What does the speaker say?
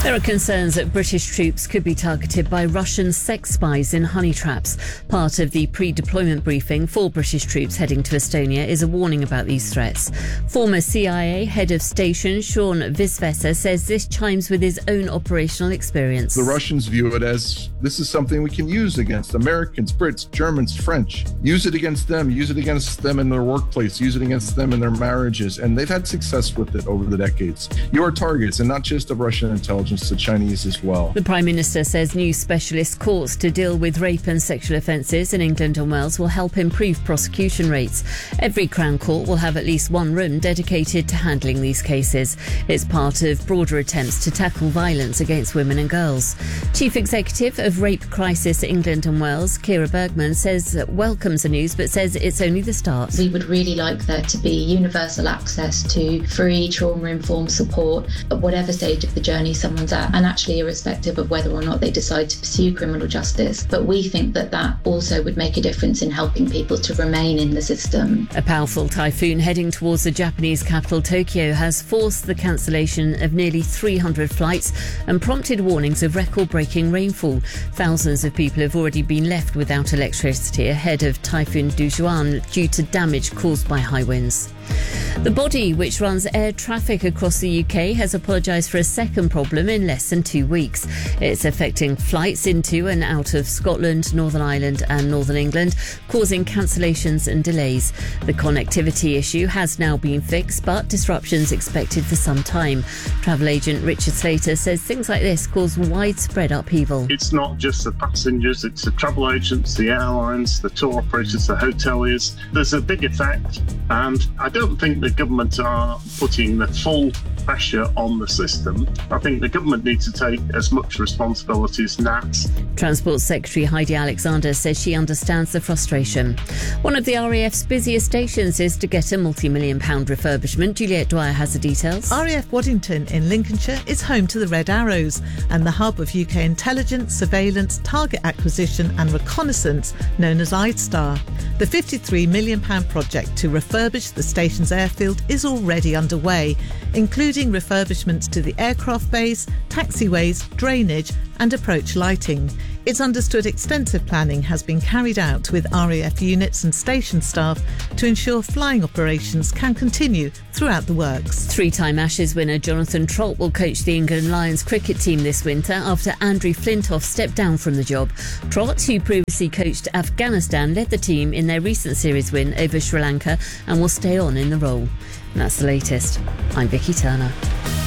There are concerns that British troops could be targeted by Russian sex spies in honey traps. Part of the pre-deployment briefing for British troops heading to Estonia is a warning about these threats. Former CIA head of station Sean Visvesa says this chimes with his own operational experience. The Russians view it as this is something we can use against Americans, Brits, Germans, French. Use it against them in their workplace, use it against them in their marriages. And they've had success with it over the decades. You are targets, and not just of Russian intelligence, the Chinese as well. The Prime Minister says new specialist courts to deal with rape and sexual offences in England and Wales will help improve prosecution rates. Every Crown Court will have at least one room dedicated to handling these cases. It's part of broader attempts to tackle violence against women and girls. Chief Executive of Rape Crisis England and Wales, Kira Bergman, says welcomes the news but says it's only the start. We would really like there to be universal access to free trauma-informed support at whatever stage of the journey someone's at, and actually irrespective of whether or not they decide to pursue criminal justice. But we think that that also would make a difference in helping people to remain in the system. A powerful typhoon heading towards the Japanese capital Tokyo has forced the cancellation of nearly 300 flights and prompted warnings of record-breaking rainfall. Thousands of people have already been left without electricity ahead of Typhoon Dujuan due to damage caused by high winds. The body which runs air traffic across the UK has apologised for a second problem in less than 2 weeks. It's affecting flights into and out of Scotland, Northern Ireland and Northern England, causing cancellations and delays. The connectivity issue has now been fixed, but disruptions expected for some time. Travel agent Richard Slater says things like this cause widespread upheaval. It's not just the passengers, it's the travel agents, the airlines, the tour operators, the hoteliers. There's a big effect, and I don't think the government are putting the full pressure on the system. I think the government needs to take as much responsibility as NATS. Transport Secretary Heidi Alexander says she understands the frustration. One of the RAF's busiest stations is to get a multi-million-pound refurbishment. Juliette Dwyer has the details. RAF Waddington in Lincolnshire is home to the Red Arrows and the hub of UK intelligence, surveillance, target acquisition and reconnaissance known as IDSTAR. The £53 million project to refurbish the station's airfield is already underway, including refurbishments to the aircraft bays, taxiways, drainage and approach lighting. It's understood extensive planning has been carried out with RAF units and station staff to ensure flying operations can continue throughout the works. Three-time Ashes winner Jonathan Trott will coach the England Lions cricket team this winter after Andrew Flintoff stepped down from the job. Trott, who previously coached Afghanistan, led the team in their recent series win over Sri Lanka and will stay on in the role. And that's the latest. I'm Vicky Turner.